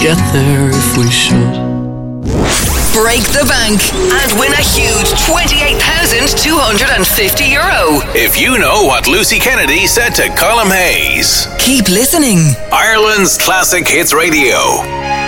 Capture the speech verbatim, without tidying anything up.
get there if we should. Break the bank and win a huge twenty-eight thousand two hundred fifty euro. If you know what Lucy Kennedy said to Colm Hayes. Keep listening. Ireland's Classic Hits Radio.